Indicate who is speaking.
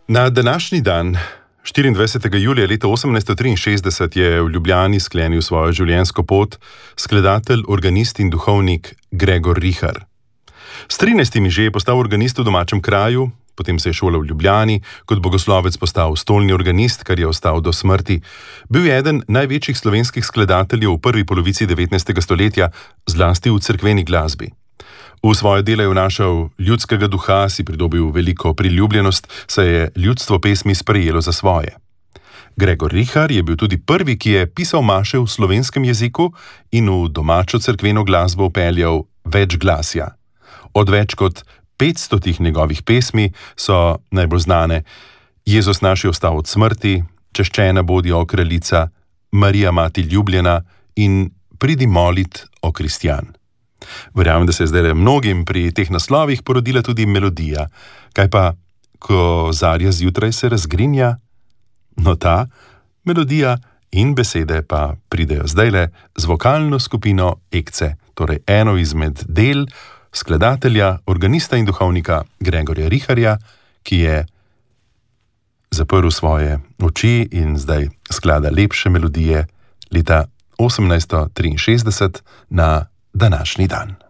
Speaker 1: Na današnji dan, 24. julija leta 1863, je v Ljubljani sklenil svojo življenjsko pot skladatelj, organist in duhovnik Gregor Richar. S 13 že je postal organist v domačem kraju, potem se je šolal v Ljubljani, kot bogoslovec postal stolni organist, kar je ostal do smrti. Bil je eden največjih slovenskih skladateljev v prvi polovici 19. stoletja, zlasti v cerkveni glasbi. V svoje delo je vnašal ljudskega duha, si pridobil veliko priljubljenost, saj je ljudstvo pesmi sprejelo za svoje. Gregor Richar je bil tudi prvi, ki je pisal maše v slovenskem jeziku in v domačo cerkveno glasbo vpeljal večglasja. Od več kot 500 njegovih pesmi so najbolj znane Jezus naš je ostal od smrti, Češčena bodi, o kraljica, Marija mati ljubljena in Pridi molit, o kristjan. Verjamem, da se je zdaj mnogim pri teh naslovih porodila tudi melodija. Kaj pa, ko zarja zjutraj se razgrinja? No, ta melodija in besede pa pridejo zdajle z vokalno skupino Ekce, torej eno izmed del skladatelja, organista in duhovnika Gregorja Richarja, ki je zaprl svoje oči in zdaj sklada lepše melodije leta 1863 na današnji dan.